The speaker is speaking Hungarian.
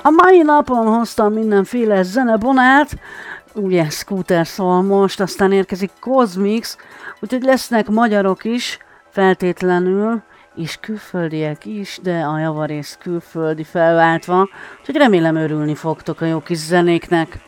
A mai napon hoztam mindenféle zenebonát, ugye Scooter szól most, aztán érkezik Cosmix, úgyhogy lesznek magyarok is, feltétlenül, és külföldiek is, de a javarész külföldi felváltva, úgyhogy remélem örülni fogtok a jó kis zenéknek.